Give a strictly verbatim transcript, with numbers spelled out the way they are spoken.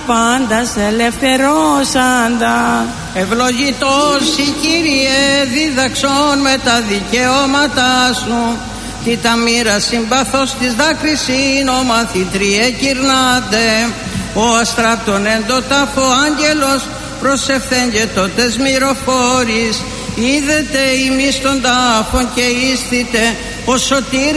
πάντας ελευθερώσαντα. Ευλογητός η Κύριε δίδαξον με τα δικαιώματά σου, τι τα μοίρα συμπαθώς της δάκρυσιν ο μαθητριέ κυρνάτε. Ο αστράπτων εν το τάφο άγγελος προσευθέν και τότες μυροφόρης, είδετε ημείς των τάφων και ίστητε ο σωτήρ